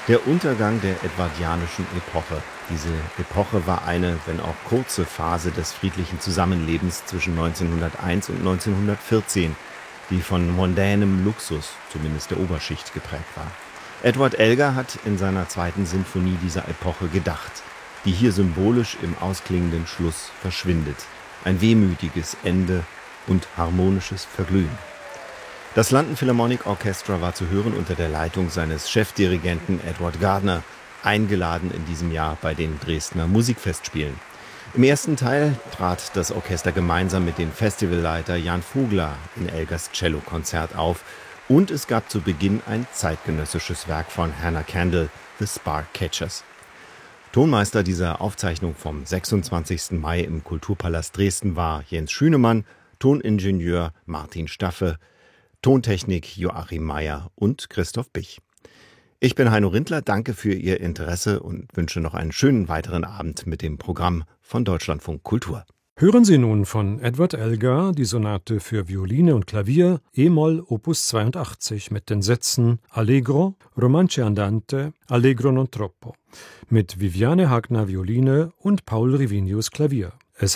Der Untergang der edwardianischen Epoche. Diese Epoche war eine, wenn auch kurze Phase des friedlichen Zusammenlebens zwischen 1901 und 1914, die von mondänem Luxus, zumindest der Oberschicht, geprägt war. Edward Elgar hat in seiner zweiten Sinfonie dieser Epoche gedacht, die hier symbolisch im ausklingenden Schluss verschwindet. Ein wehmütiges Ende und harmonisches Verglühen. Das London Philharmonic Orchestra war zu hören unter der Leitung seines Chefdirigenten Edward Gardner, eingeladen in diesem Jahr bei den Dresdner Musikfestspielen. Im ersten Teil trat das Orchester gemeinsam mit dem Festivalleiter Jan Vogler in Elgars Cellokonzert auf und es gab zu Beginn ein zeitgenössisches Werk von Hannah Kendall, The Spark Catchers. Tonmeister dieser Aufzeichnung vom 26. Mai im Kulturpalast Dresden war Jens Schünemann, Toningenieur Martin Staffe, Tontechnik Joachim Meyer und Christoph Bich. Ich bin Heino Rindler, danke für Ihr Interesse und wünsche noch einen schönen weiteren Abend mit dem Programm von Deutschlandfunk Kultur. Hören Sie nun von Edward Elgar die Sonate für Violine und Klavier e-Moll Opus 82 mit den Sätzen Allegro, Romanze andante, Allegro non troppo mit Viviane Hagner Violine und Paul Rivinius Klavier.